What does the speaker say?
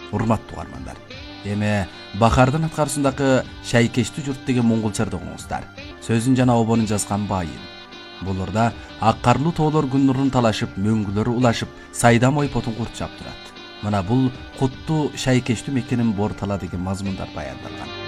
Урматтуу угармандар, эми Бахардын аткарысындагы Шайкештүү журт деген моңгол чырды угуңуздар. Сөзүн жана обонун жазган Байын. Булурда ак карлуу тоолор күн нурун талашып, мөңгүлөрү улашып, сайдам ойпотун курчап турат. Мына бул куттуу Шайкештүү мекенин бор тала деген мазмундар баяндалган.